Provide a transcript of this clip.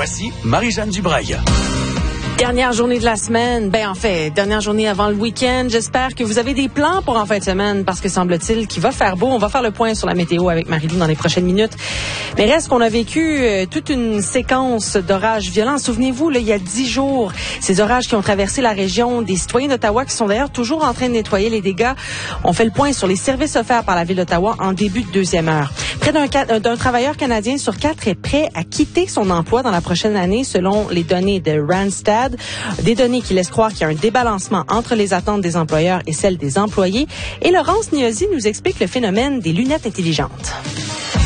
Voici Marie-Jeanne Dubreuil. Dernière journée de la semaine. Dernière journée avant le week-end. J'espère que vous avez des plans pour en fin de semaine parce que semble-t-il qu'il va faire beau. On va faire le point sur la météo avec Marie-Lou dans les prochaines minutes. Mais reste qu'on a vécu toute une séquence d'orages violents. Souvenez-vous, là, il y a 10 jours, ces orages qui ont traversé la région, des citoyens d'Ottawa qui sont d'ailleurs toujours en train de nettoyer les dégâts. On fait le point sur les services offerts par la Ville d'Ottawa en début de deuxième heure. Près d'un travailleur canadien sur 4 est prêt à quitter son emploi dans la prochaine année selon les données de Randstad. Des données qui laissent croire qu'il y a un débalancement entre les attentes des employeurs et celles des employés. Et Laurence Niosi nous explique le phénomène des lunettes intelligentes.